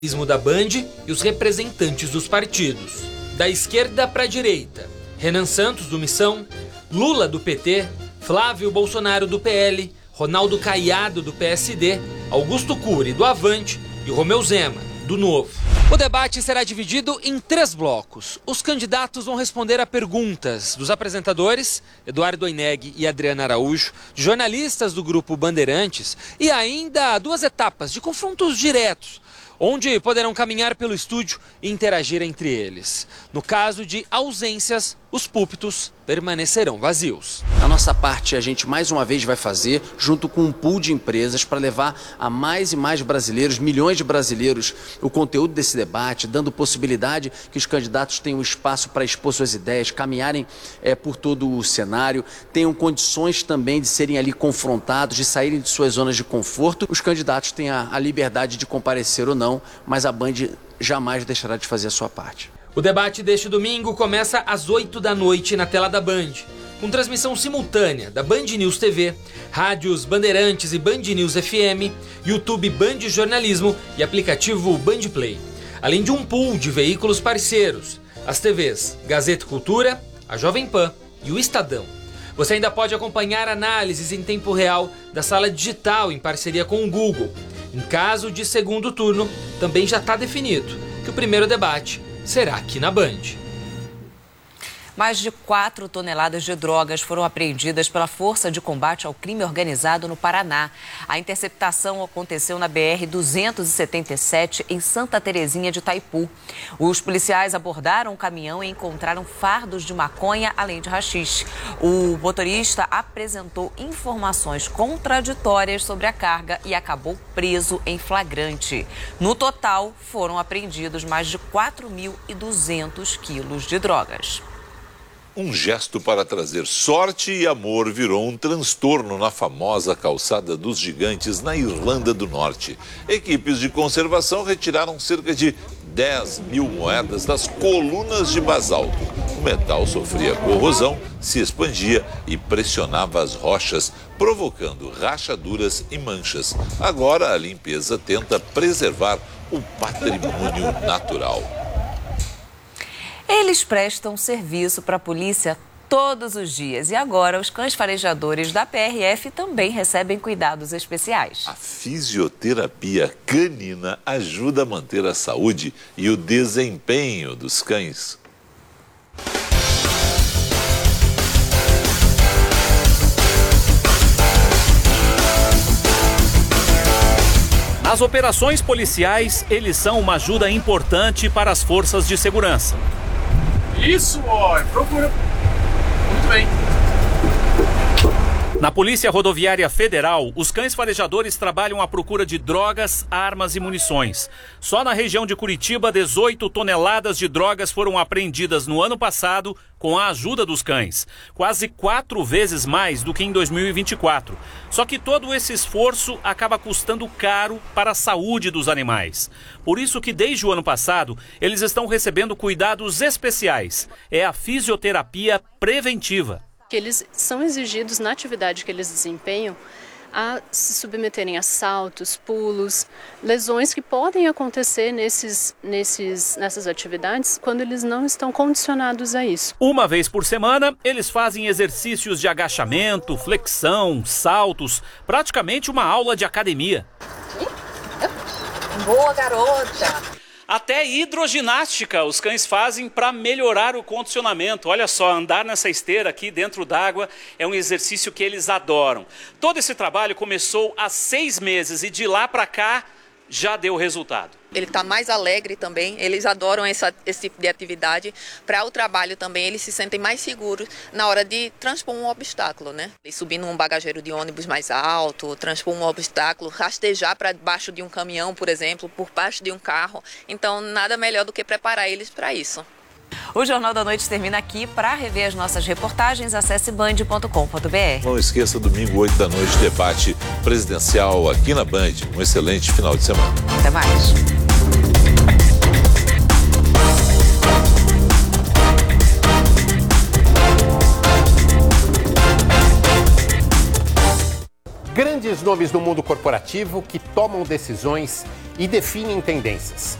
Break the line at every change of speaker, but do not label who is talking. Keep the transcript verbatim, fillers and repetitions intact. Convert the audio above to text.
da Band e os representantes dos partidos. Da esquerda para a direita, Renan Santos, do Missão, Lula, do P T, Flávio Bolsonaro, do P L, Ronaldo Caiado, do P S D, Augusto Cury, do Avante e Romeu Zema, do Novo. O debate será dividido em três blocos. Os candidatos vão responder a perguntas dos apresentadores, Eduardo Oineg e Adriana Araújo, de jornalistas do Grupo Bandeirantes e ainda duas etapas de confrontos diretos, onde poderão caminhar pelo estúdio e interagir entre eles. No caso de ausências, os púlpitos permanecerão vazios.
A nossa parte a gente mais uma vez vai fazer junto com um pool de empresas para levar a mais e mais brasileiros, milhões de brasileiros, o conteúdo desse debate, dando possibilidade que os candidatos tenham espaço para expor suas ideias, caminharem é, por todo o cenário, tenham condições também de serem ali confrontados, de saírem de suas zonas de conforto. Os candidatos têm a, a liberdade de comparecer ou não, mas a Band jamais deixará de fazer a sua parte.
O debate deste domingo começa às oito da noite na tela da Band, com transmissão simultânea da Band News T V, rádios Bandeirantes e Band News F M, YouTube Band Jornalismo e aplicativo Band Play, além de um pool de veículos parceiros, as T Vs Gazeta Cultura, a Jovem Pan e o Estadão. Você ainda pode acompanhar análises em tempo real da sala digital em parceria com o Google. Em caso de segundo turno, também já está definido que o primeiro debate será aqui na Band.
Mais de quatro toneladas de drogas foram apreendidas pela Força de Combate ao Crime Organizado no Paraná. A interceptação aconteceu na B R duzentos e setenta e sete, em Santa Terezinha de Itaipu. Os policiais abordaram o caminhão e encontraram fardos de maconha, além de haxixe. O motorista apresentou informações contraditórias sobre a carga e acabou preso em flagrante. No total, foram apreendidos mais de quatro mil e duzentos quilos de drogas.
Um gesto para trazer sorte e amor virou um transtorno na famosa calçada dos gigantes na Irlanda do Norte. Equipes de conservação retiraram cerca de dez mil moedas das colunas de basalto. O metal sofria corrosão, se expandia e pressionava as rochas, provocando rachaduras e manchas. Agora a limpeza tenta preservar o patrimônio natural.
Eles prestam serviço para a polícia todos os dias e agora os cães farejadores da P R F também recebem cuidados especiais.
A fisioterapia canina ajuda a manter a saúde e o desempenho dos cães.
Nas operações policiais, eles são uma ajuda importante para as forças de segurança.
Isso, ó, procura. Muito bem.
Na Polícia Rodoviária Federal, os cães farejadores trabalham à procura de drogas, armas e munições. Só na região de Curitiba, dezoito toneladas de drogas foram apreendidas no ano passado com a ajuda dos cães. Quase quatro vezes mais do que em dois mil e vinte e quatro. Só que todo esse esforço acaba custando caro para a saúde dos animais. Por isso que desde o ano passado, eles estão recebendo cuidados especiais. É a fisioterapia preventiva.
Que eles são exigidos na atividade que eles desempenham a se submeterem a saltos, pulos, lesões que podem acontecer nesses, nesses, nessas atividades quando eles não estão condicionados a isso.
Uma vez por semana, eles fazem exercícios de agachamento, flexão, saltos, praticamente uma aula de academia.
Boa, garota!
Até hidroginástica os cães fazem para melhorar o condicionamento. Olha só, andar nessa esteira aqui dentro d'água é um exercício que eles adoram. Todo esse trabalho começou há seis meses e de lá para cá já deu resultado.
Ele está mais alegre também, eles adoram essa, esse tipo de atividade. Para o trabalho também, eles se sentem mais seguros na hora de transpor um obstáculo, né? Subir num bagageiro de ônibus mais alto, transpor um obstáculo, rastejar para baixo de um caminhão, por exemplo, por baixo de um carro. Então, nada melhor do que preparar eles para isso.
O Jornal da Noite termina aqui. Para rever as nossas reportagens, acesse band ponto com ponto br.
Não esqueça, domingo, oito da noite, debate presidencial aqui na Band. Um excelente final de semana.
Até mais.
Grandes nomes do mundo corporativo que tomam decisões e definem tendências.